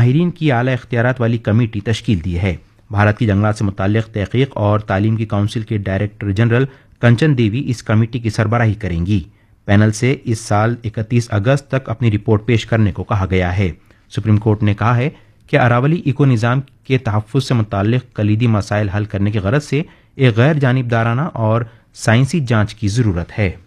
ماہرین کی اعلیٰ اختیارات والی کمیٹی تشکیل دی ہے۔ بھارت کی جنگلات سے متعلق تحقیق اور تعلیم کی کونسل کے ڈائریکٹر جنرل کنچن دیوی اس کمیٹی کی سربراہی کریں گی۔ پینل سے اس سال 31 اگست تک اپنی رپورٹ پیش کرنے کو کہا گیا ہے۔ سپریم کورٹ نے کہا ہے کہ اراولی ایکو نظام کے تحفظ سے متعلق کلیدی مسائل حل کرنے کی غرض سے ایک غیر جانبدارانہ اور سائنسی جانچ کی ضرورت ہے۔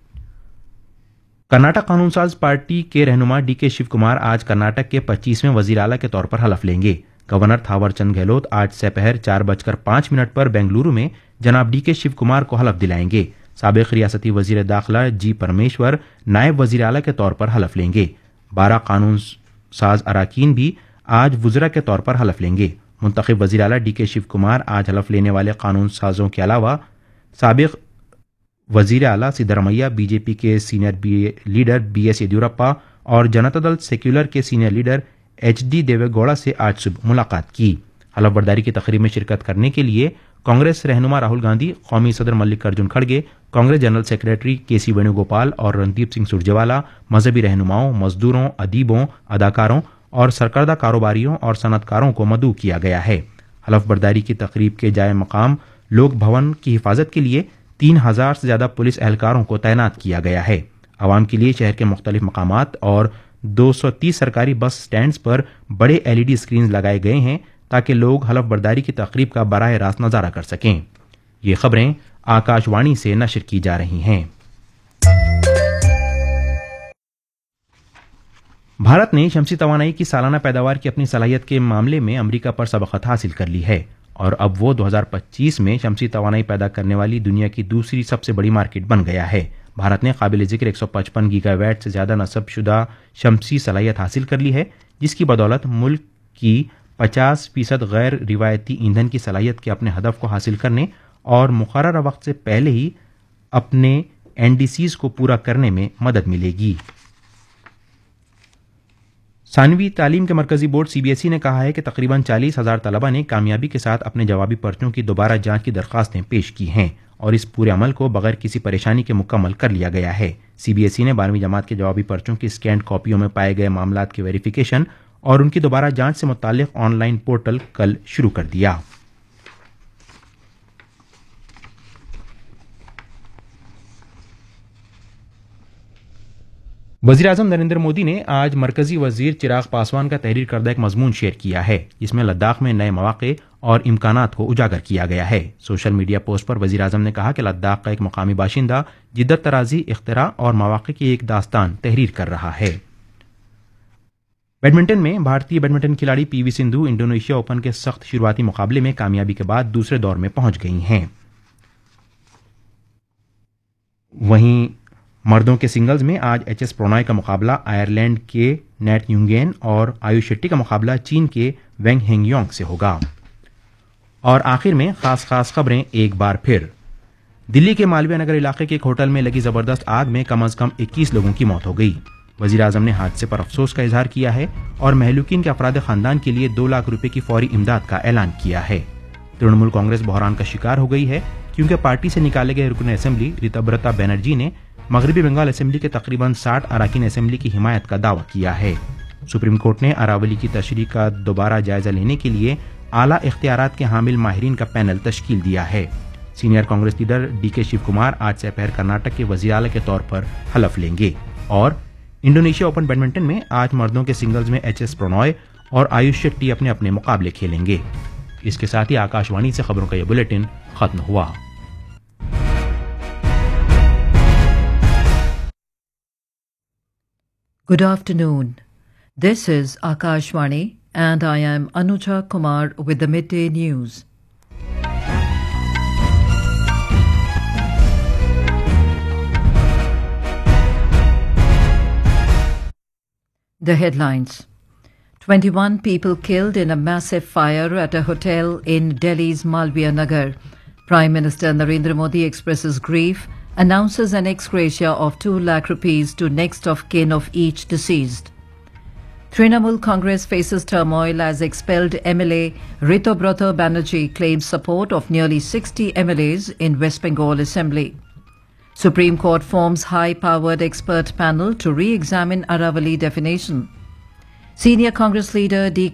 کرناٹک قانون ساز پارٹی کے رہنما ڈی کے شیو کمار آج کرناٹک کے 25ویں وزیر اعلیٰ کے طور پر حلف لیں گے۔ گورنر تھاور چند گہلوت آج سپہر 4:05 پر بنگلورو میں جناب ڈی کے شیو کمار کو حلف دلائیں گے۔ سابق ریاستی وزیر داخلہ جی پرمیشور نائب وزیر اعلیٰ کے طور پر حلف لیں گے۔ 12 قانون ساز اراکین بھی آج وزراء کے طور پر حلف لیں گے۔ منتخب وزیر اعلیٰ ڈی کے شیو کمار آج حلف لینے والے قانون سازوں کے علاوہ سابق وزیر اعلیٰ سدھرمیا، بی جے پی کے senior leader B S Yediyurappa اور جنتا دل سیکولر کے سینئر لیڈر ایچ ڈی دیوے گوڑا سے آج صبح ملاقات کی۔ حلف برداری کی تقریب میں شرکت کرنے کے لیے کانگریس رہنما راہل گاندھی، قومی صدر ملک ارجن کھڑگے، کانگریس جنرل سیکریٹری کے سی وینو گوپال اور رندیپ سنگھ سرجیوالا، مذہبی رہنماؤں، مزدوروں، ادیبوں، اداکاروں اور سرکردہ کاروباریوں اور صنعت کاروں کو مدعو کیا گیا ہے۔ حلف برداری کی تقریب کے جائے مقام لوک بھون کی حفاظت کے لیے 3000 سے زیادہ پولیس اہلکاروں کو تعینات کیا گیا ہے۔ عوام کے لیے شہر کے مختلف مقامات اور 230 سرکاری بس سٹینڈز پر بڑے LED اسکرینز لگائے گئے ہیں تاکہ لوگ حلف برداری کی تقریب کا براہ راست نظارہ کر سکیں۔ یہ خبریں آکاش وانی سے نشر کی جا رہی ہیں۔ بھارت نے شمسی توانائی کی سالانہ پیداوار کی اپنی صلاحیت کے معاملے میں امریکہ پر سبقت حاصل کر لی ہے اور اب وہ 2025 میں شمسی توانائی پیدا کرنے والی دنیا کی دوسری سب سے بڑی مارکیٹ بن گیا ہے۔ بھارت نے قابل ذکر 155 گیگا واٹ سے زیادہ نصب شدہ شمسی صلاحیت حاصل کر لی ہے، جس کی بدولت ملک کی 50% غیر روایتی ایندھن کی صلاحیت کے اپنے ہدف کو حاصل کرنے اور مقررہ وقت سے پہلے ہی اپنے NDCs کو پورا کرنے میں مدد ملے گی۔ ثانوی تعلیم کے مرکزی بورڈ CBSE نے کہا ہے کہ تقریباً 40,000 طلبہ نے کامیابی کے ساتھ اپنے جوابی پرچوں کی دوبارہ جانچ کی درخواستیں پیش کی ہیں اور اس پورے عمل کو بغیر کسی پریشانی کے مکمل کر لیا گیا ہے۔ CBSE نے 12ویں جماعت کے جوابی پرچوں کی اسکینڈ کاپیوں میں پائے گئے معاملات کی ویریفیکیشن اور ان کی دوبارہ جانچ سے متعلق آن لائن پورٹل کل شروع کر دیا۔ وزیراعظم نریندر مودی نے آج مرکزی وزیر چراغ پاسوان کا تحریر کردہ ایک مضمون شیئر کیا ہے جس میں لداخ میں نئے مواقع اور امکانات کو اجاگر کیا گیا ہے۔ سوشل میڈیا پوسٹ پر وزیراعظم نے کہا کہ لداخ کا ایک مقامی باشندہ جدت طرازی، اختراع اور مواقع کی ایک داستان تحریر کر رہا ہے۔ بیڈمنٹن میں بھارتی بیڈمنٹن کھلاڑی PV سندھو انڈونیشیا اوپن کے سخت شروعاتی مقابلے میں کامیابی کے بعد دوسرے دور میں پہنچ گئی ہیں۔ وہیں مردوں کے سنگلز میں آج HS پرونوائے کا مقابلہ آئرلینڈ کے نیٹ یونگین اور آیوش شیٹی کا مقابلہ چین کے وینگ ہینگ یونگ سے ہوگا۔ اور آخر میں خاص خبریں ایک بار پھر۔ دلی کے مالویہ نگر علاقے کے ایک ہوٹل میں لگی زبردست آگ میں کم از کم 21 لوگوں کی موت ہو گئی۔ وزیر اعظم نے حادثے پر افسوس کا اظہار کیا ہے اور مہلوکین کے افراد خاندان کے لیے 2 لاکھ روپے کی فوری امداد کا اعلان کیا ہے۔ ترنمول کانگریس بحران کا شکار ہو گئی ہے کیونکہ پارٹی سے نکالے گئے رکن اسمبلی ریتبرتا بنرجی نے مغربی بنگال اسمبلی کے تقریباً 60 اراکین اسمبلی کی حمایت کا دعویٰ کیا ہے۔ سپریم کورٹ نے اراولی کی تشریح کا دوبارہ جائزہ لینے کے لیے اعلیٰ اختیارات کے حامل ماہرین کا پینل تشکیل دیا ہے۔ سینئر کانگریس لیڈر ڈی کے شیو کمار آج سپہر کرناٹک کے وزیر اعلیٰ کے طور پر حلف لیں گے اور انڈونیشیا اوپن بیڈمنٹن میں آج مردوں کے سنگلز میں HS پرونوائے اور آیوش شیٹی اپنے اپنے مقابلے کھیلیں گے۔ اس کے ساتھ ہی آکاش وانی سے خبروں کا یہ بلیٹن ختم ہوا۔ Good afternoon. This is Akashvani and I am Anuja Kumar with the Midday News. The headlines. 21 people killed in a massive fire at a hotel in Delhi's Malviya Nagar. Prime Minister Narendra Modi expresses grief, announces an ex gratia of 2 lakh rupees to next of kin of each deceased. Trinamool Congress faces turmoil as expelled MLA Ritobrata Banerjee claims support of nearly 60 MLAs in West Bengal Assembly. Supreme Court forms high-powered expert panel to re-examine Aravali definition. Senior Congress leader D.